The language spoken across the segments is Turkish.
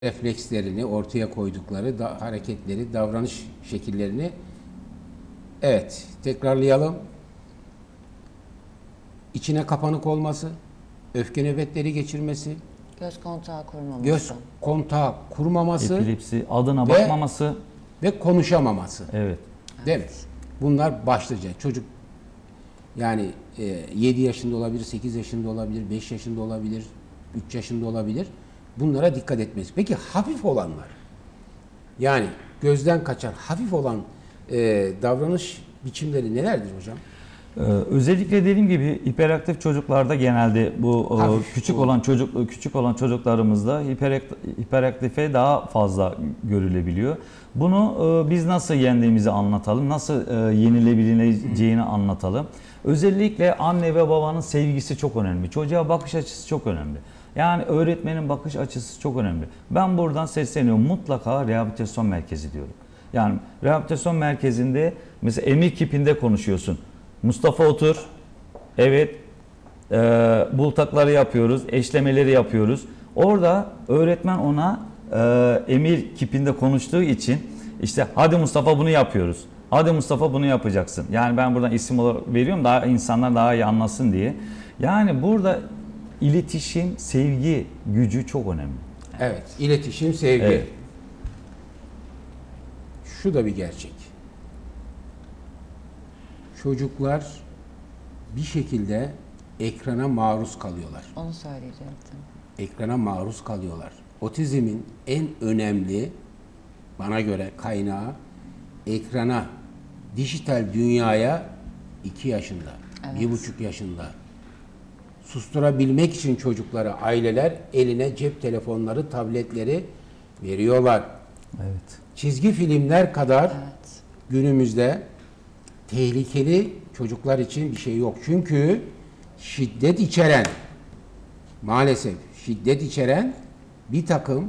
reflekslerini ortaya koydukları hareketleri, davranış şekillerini tekrarlayalım. İçine kapanık olması, öfke nöbetleri geçirmesi, Göz kontağı kurmaması. göz kontağı kurmaması, epilepsi, adına bakmaması ve konuşamaması. evet. Değil mi? Bunlar başlıca. Çocuk yani 7 yaşında olabilir, 8 yaşında olabilir, 5 yaşında olabilir, 3 yaşında olabilir. Bunlara dikkat etmesi. Peki hafif olanlar, yani gözden kaçan, hafif olan davranış biçimleri nelerdir hocam? Özellikle dediğim gibi hiperaktif çocuklarda genelde bu Hafif küçük olan çocuklarımızda hiperaktife daha fazla görülebiliyor. Bunu biz nasıl yendiğimizi anlatalım, nasıl yenilebileceğini anlatalım. Özellikle anne ve babanın sevgisi çok önemli. Çocuğa bakış açısı çok önemli. Yani öğretmenin bakış açısı çok önemli. Ben buradan sesleniyorum. Mutlaka rehabilitasyon merkezi diyorum. Yani rehabilitasyon merkezinde mesela emir kipinde konuşuyorsun. Mustafa otur. Evet. Bultakları yapıyoruz. Eşlemeleri yapıyoruz. Orada öğretmen ona emir kipinde konuştuğu için işte hadi Mustafa bunu yapıyoruz. Hadi Mustafa bunu yapacaksın. Yani ben buradan isim olarak veriyorum daha insanlar daha iyi anlasın diye. Yani burada iletişim, sevgi gücü çok önemli. Evet, iletişim, sevgi. Evet. Şu da bir gerçek. Çocuklar bir şekilde ekrana maruz kalıyorlar. Onu söyleyecektim. Ekrana maruz kalıyorlar. Otizmin en önemli, bana göre kaynağı, ekrana, dijital dünyaya 2 yaşında, Evet. 1,5 yaşında. Susturabilmek için çocuklara aileler eline cep telefonları, tabletleri veriyorlar. Evet. Çizgi filmler kadar Evet. günümüzde tehlikeli çocuklar için bir şey yok. Çünkü şiddet içeren, maalesef şiddet içeren bir takım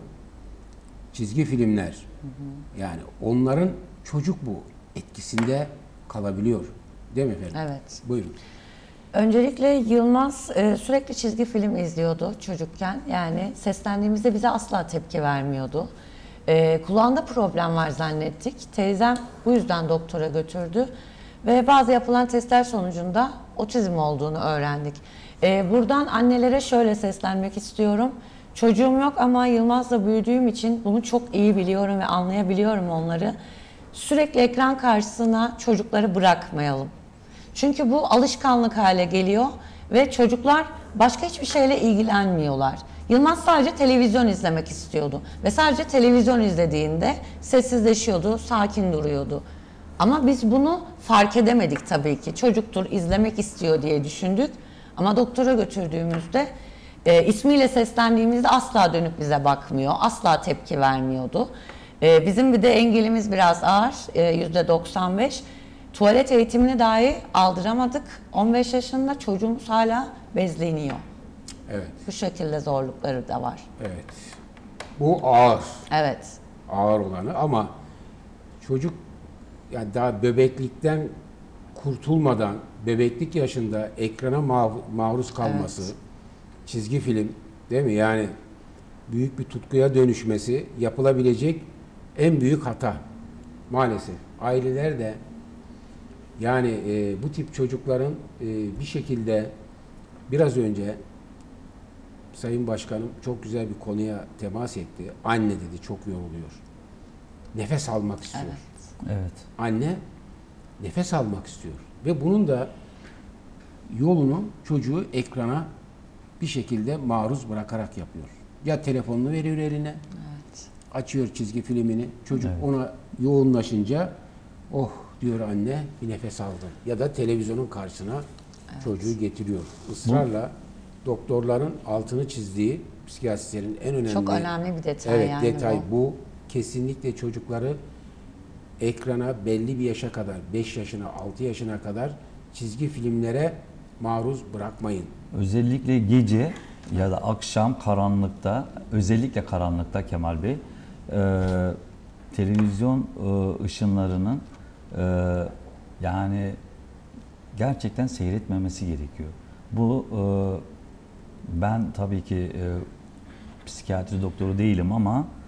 çizgi filmler. Yani onların çocuk bu etkisinde kalabiliyor. Değil mi efendim? Evet. Buyurun. Öncelikle Yılmaz sürekli çizgi film izliyordu çocukken. Yani seslendiğimizde bize asla tepki vermiyordu. Kulağında problem var zannettik. Teyzem bu yüzden doktora götürdü. Ve bazı yapılan testler sonucunda otizm olduğunu öğrendik. Buradan annelere şöyle seslenmek istiyorum. Çocuğum yok ama Yılmaz'la büyüdüğüm için bunu çok iyi biliyorum ve anlayabiliyorum onları. Sürekli ekran karşısına çocukları bırakmayalım. Çünkü bu alışkanlık hale geliyor ve çocuklar başka hiçbir şeyle ilgilenmiyorlar. Yılmaz sadece televizyon izlemek istiyordu ve sadece televizyon izlediğinde sessizleşiyordu, sakin duruyordu. Ama biz bunu fark edemedik tabii ki. Çocuktur, izlemek istiyor diye düşündük. Ama doktora götürdüğümüzde ismiyle seslendiğimizde asla dönüp bize bakmıyor, asla tepki vermiyordu. Bizim bir de engelimiz biraz ağır, %95. Tuvalet eğitimini dahi aldıramadık. 15 yaşında çocuğumuz hala bezleniyor. Evet. Bu şekilde zorlukları da var. Evet. Bu ağır. Evet. Ağır olanı ama çocuk yani daha bebeklikten kurtulmadan bebeklik yaşında ekrana maruz kalması, Evet. çizgi film değil mi? Yani büyük bir tutkuya dönüşmesi yapılabilecek en büyük hata. Maalesef. Aileler de yani bu tip çocukların bir şekilde biraz önce Sayın Başkanım çok güzel bir konuya temas etti. Anne dedi çok yoruluyor. Nefes almak istiyor. Evet. Evet. Anne nefes almak istiyor. Ve bunun da yolunu çocuğu ekrana bir şekilde maruz bırakarak yapıyor. Ya telefonunu veriyor eline, Evet. açıyor çizgi filmini. Çocuk Evet. ona yoğunlaşınca oh diyor anne bir nefes aldım. Ya da televizyonun karşısına çocuğu getiriyor. Israrla doktorların altını çizdiği psikiyatristlerin en önemli Çok önemli bir detay yani detay bu. bu. Kesinlikle çocukları ekrana belli bir yaşa kadar, 5 yaşına, 6 yaşına kadar çizgi filmlere maruz bırakmayın. Özellikle gece ya da akşam karanlıkta, özellikle karanlıkta Kemal Bey, televizyon ışınlarının yani gerçekten seyretmemesi gerekiyor. Bu ben tabii ki psikiyatri doktoru değilim ama